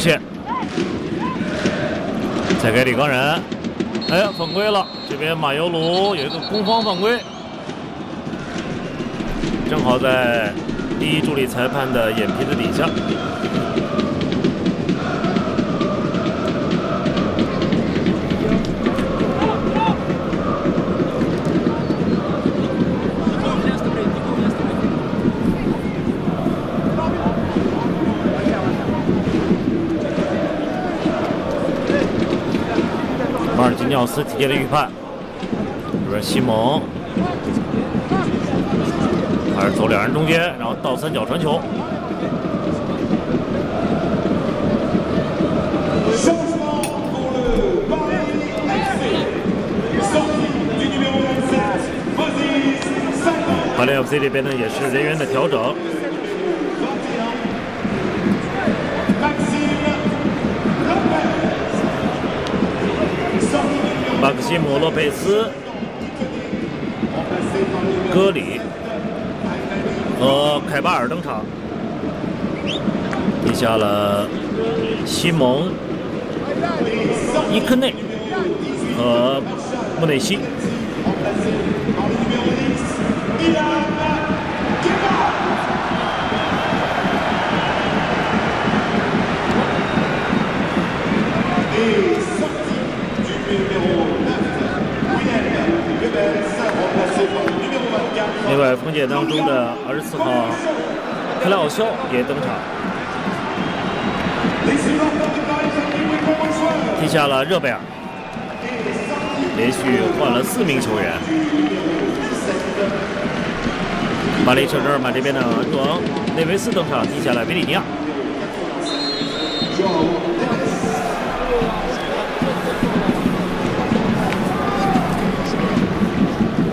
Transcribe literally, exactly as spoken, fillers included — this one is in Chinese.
线，再给李刚仁，哎，犯规了！这边马尤鲁有一个攻防犯规，正好在第一助理裁判的眼皮子底下。 马尔基尼奥斯提前了预判，这边西蒙还是走两人中间，然后倒三角传球。巴黎 F C 这边呢也是人员的调整。 马克西姆·洛佩斯、戈里和凯巴尔登场，替下了西蒙、伊科内和穆内西。另外，封建当中的二十四号克莱奥肖也登场，替下了热贝尔，连续换了四名球员。巴黎圣日耳曼这边的安东内维斯登场，替下了维里尼亚。